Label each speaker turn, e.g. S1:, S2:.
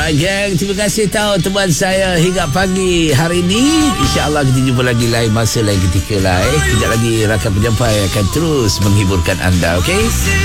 S1: Alright gang, terima kasih tahu teman saya hingga pagi hari ini. InsyaAllah kita jumpa lagi lain masa lain ketika lah. Kejap lagi rakan penyampai akan terus menghiburkan anda, okey?